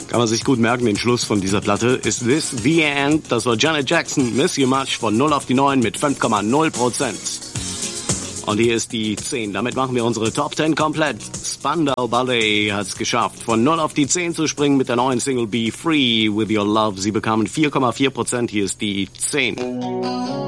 Kann man sich gut merken, den Schluss von dieser Platte. Is This the End? Das war Janet Jackson, Miss You Much von 0 auf die 9 mit 5,0%. Und hier ist die 10. Damit machen wir unsere Top 10 komplett. Spandau Ballet hat es geschafft, von 0 auf die 10 zu springen mit der neuen Single Be Free With Your Love. Sie bekamen 4,4%. Hier ist die 10.